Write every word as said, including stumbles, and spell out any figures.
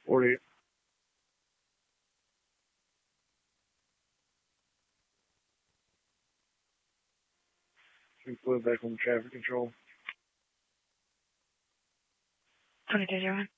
forty-eight. We put it back on traffic control. twenty-two zero one.